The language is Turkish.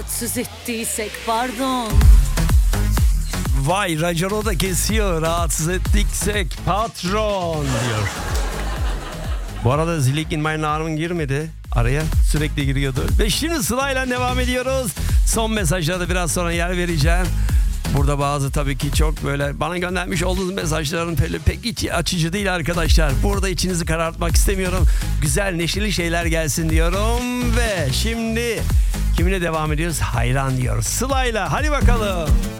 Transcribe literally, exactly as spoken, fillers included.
rahatsız ettiysek pardon. Vay raconu da kesiyor, rahatsız ettiksek patron diyor. Bu arada Zilik in My Arm'ın girmedi araya, sürekli giriyordu. Ve şimdi sırayla devam ediyoruz. Son mesajlara da biraz sonra yer vereceğim. Burada bazı tabii ki çok böyle bana göndermiş olduğunuz mesajların pek iç açıcı değil arkadaşlar. Burada içinizi karartmak istemiyorum. Güzel neşeli şeyler gelsin diyorum. Ve şimdi kiminle devam ediyoruz? Hayran diyoruz. Sıla'yla hadi bakalım.